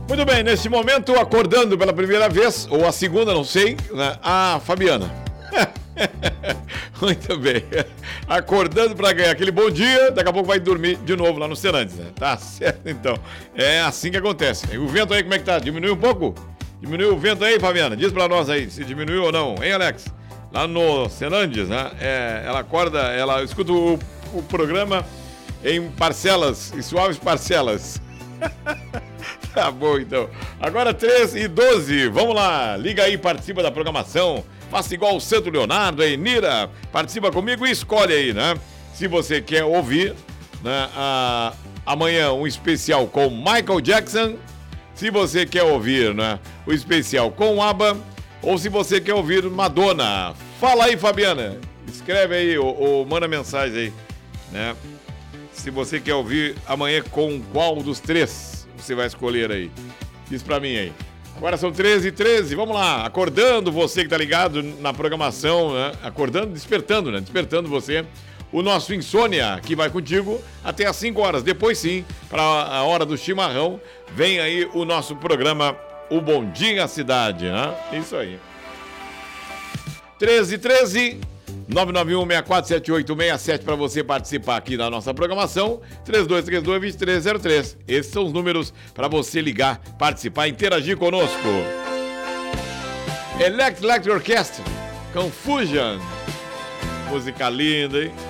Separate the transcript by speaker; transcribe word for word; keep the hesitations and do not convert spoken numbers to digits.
Speaker 1: Muito bem, neste momento, acordando pela primeira vez, ou a segunda, não sei, né? A Fabiana. Muito bem. Acordando para ganhar aquele bom dia, daqui a pouco vai dormir de novo lá no Serantes, né? Tá certo, então. É assim que acontece. O vento aí, como é que tá? Diminuiu um pouco? Diminuiu o vento aí, Fabiana? Diz pra nós aí se diminuiu ou não, hein, Alex? Lá no Serantes, né? É, ela acorda, ela escuta o, o programa em parcelas, em suaves parcelas. Tá bom, então. Agora três e doze. Vamos lá. Liga aí, participa da programação. Faça igual o Santo Leonardo aí. Nira, participa comigo e escolhe aí, né? Se você quer ouvir, né, a, amanhã um especial com Michael Jackson. Se você quer ouvir, né, o especial com ABBA. Ou se você quer ouvir Madonna. Fala aí, Fabiana. Escreve aí ou, ou manda mensagem aí, né? Se você quer ouvir amanhã com qual dos três você vai escolher aí. Diz pra mim aí. Agora são treze e treze, vamos lá. Acordando você que tá ligado na programação, né? Acordando, despertando, né? Despertando você. O nosso Insônia, que vai contigo até às cinco horas. Depois sim, para a hora do chimarrão, vem aí o nosso programa O Bom Dia Cidade, né? Isso aí. treze e treze, nove nove um, seis quatro sete oito seis sete para você participar aqui da nossa programação. três dois três dois, dois três zero três. Esses são os números para você ligar, participar, interagir conosco. Electric Orchestra, Confusion. Música linda, hein?